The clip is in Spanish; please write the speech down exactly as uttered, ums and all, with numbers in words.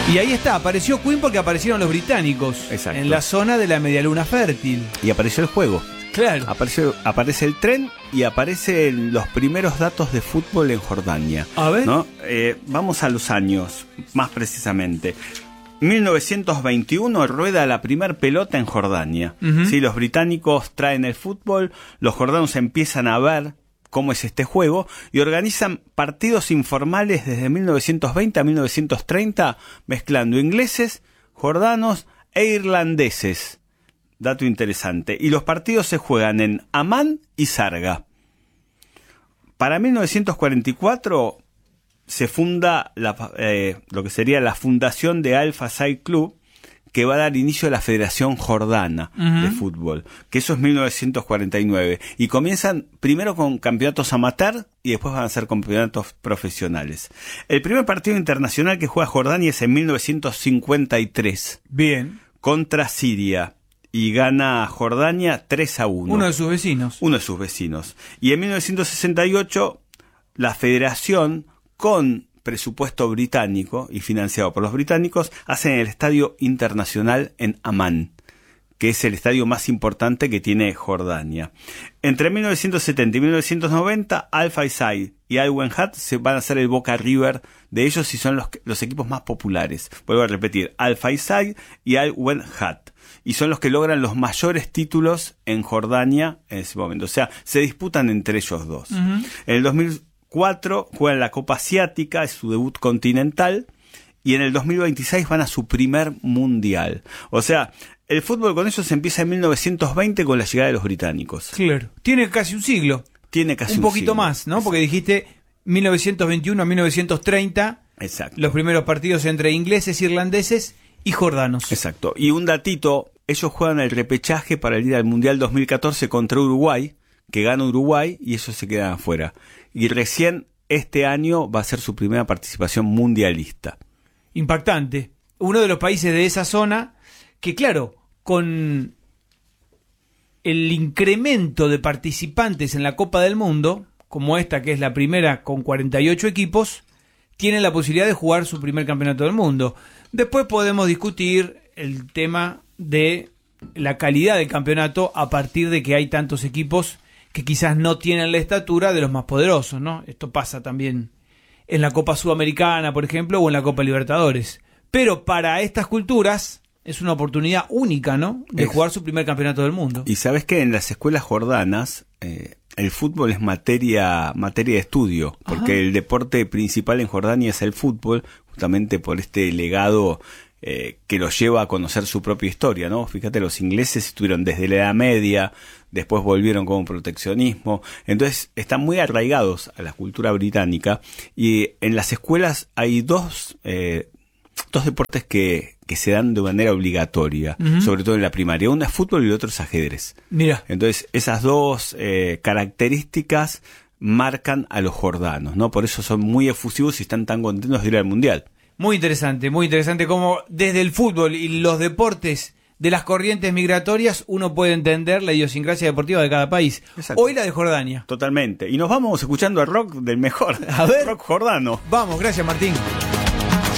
Y ahí está, apareció Queen porque aparecieron los británicos. Exacto. En la zona de la medialuna fértil. Y apareció el juego. Claro. Aparece, aparece el tren y aparecen los primeros datos de fútbol en Jordania. A ver. ¿No? Eh, vamos a los años, más precisamente. mil novecientos veintiuno rueda la primer pelota en Jordania. Uh-huh. ¿Sí? Los británicos traen el fútbol, los jordanos empiezan a ver cómo es este juego y organizan partidos informales desde mil novecientos veinte a mil novecientos treinta, mezclando ingleses, jordanos e irlandeses. Dato interesante. Y los partidos se juegan en Amán y Sarga. Para mil novecientos cuarenta y cuatro se funda la, eh, lo que sería la fundación de Al Fasai Club, que va a dar inicio a la Federación Jordana uh-huh. de Fútbol, que eso es mil novecientos cuarenta y nueve. Y comienzan primero con campeonatos amateur y después van a ser campeonatos profesionales. El primer partido internacional que juega Jordania es en mil novecientos cincuenta y tres. Bien. Contra Siria. Y gana Jordania tres a uno. Uno de sus vecinos. Uno de sus vecinos. Y en mil novecientos sesenta y ocho, la Federación, con presupuesto británico y financiado por los británicos, hacen el Estadio Internacional en Amán, que es el estadio más importante que tiene Jordania. Entre mil novecientos setenta y mil novecientos noventa, Al Faisal y Al Wenhat se van a hacer el Boca River de ellos y son los, los equipos más populares. Vuelvo a repetir, Al Faisal y Al Wenhat. Y son los que logran los mayores títulos en Jordania en ese momento. O sea, se disputan entre ellos dos. Uh-huh. En el dos mil cuatro juegan la Copa Asiática, es su debut continental, y en el dos mil veintiséis van a su primer mundial. O sea, el fútbol con ellos empieza en mil novecientos veinte con la llegada de los británicos. Claro. Tiene casi un siglo. Tiene casi un, un poquito siglo. más, ¿no? Porque dijiste mil novecientos veintiuno a mil novecientos treinta. Exacto. Los primeros partidos entre ingleses, irlandeses y jordanos. Exacto. Y un datito, ellos juegan el repechaje para ir al Mundial dos mil catorce contra Uruguay, que gana Uruguay y ellos se quedan afuera. Y recién este año va a ser su primera participación mundialista. Impactante. Uno de los países de esa zona que, claro, con el incremento de participantes en la Copa del Mundo, como esta que es la primera con cuarenta y ocho equipos, tienen la posibilidad de jugar su primer campeonato del mundo. Después podemos discutir el tema de la calidad del campeonato a partir de que hay tantos equipos que quizás no tienen la estatura de los más poderosos, ¿no? Esto pasa también en la Copa Sudamericana, por ejemplo, o en la Copa Libertadores. Pero para estas culturas es una oportunidad única, ¿no? De es. jugar su primer campeonato del mundo. Y sabes que en las escuelas jordanas eh, el fútbol es materia materia de estudio, porque Ajá. el deporte principal en Jordania es el fútbol, justamente por este legado eh, que los lleva a conocer su propia historia, ¿no? Fíjate, los ingleses estuvieron desde la Edad Media, después volvieron como proteccionismo, entonces están muy arraigados a la cultura británica, y en las escuelas hay dos eh, dos deportes que, que se dan de manera obligatoria, uh-huh. sobre todo en la primaria. Uno es fútbol y el otro es ajedrez. Mira. Entonces esas dos eh, características marcan a los jordanos, ¿no? Por eso son muy efusivos y están tan contentos de ir al Mundial. Muy interesante, muy interesante cómo desde el fútbol y los deportes de las corrientes migratorias uno puede entender la idiosincrasia deportiva de cada país. Exacto. Hoy la de Jordania. Totalmente. Y nos vamos escuchando el rock del mejor. A ver. Rock jordano. Vamos, gracias Martín.